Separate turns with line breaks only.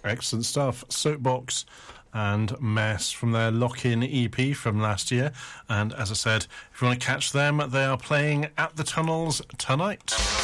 Excellent stuff. Soapbox and Mess from their Lock-In EP from last year. And as I said, if you want to catch them, they are playing at the Tunnels tonight.